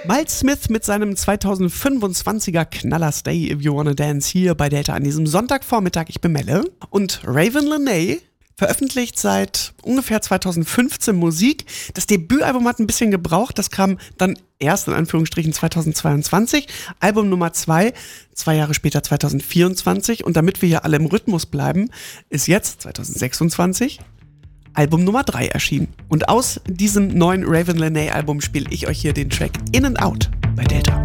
Miles Smith mit seinem 2025er Knaller Stay If You Wanna Dance hier bei Delta an diesem Sonntagvormittag. Ich bin Melle. Und Raven Lenae veröffentlicht seit ungefähr 2015 Musik. Das Debütalbum hat ein bisschen gebraucht. Das kam dann erst in Anführungsstrichen 2022. Album Nummer 2 Jahre später 2024. Und damit wir hier alle im Rhythmus bleiben, ist jetzt 2026 Album Nummer 3 erschienen. Und aus diesem neuen Raven Lenae Album spiele ich euch hier den Track In and Out bei Delta.